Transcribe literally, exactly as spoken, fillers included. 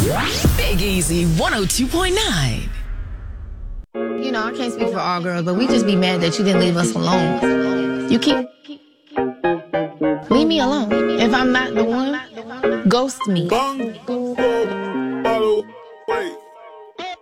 Big Easy one oh two point nine. You know, I can't speak for all girls, but we just be mad that you didn't leave us alone. You keep... Leave me alone. If I'm not the one, ghost me.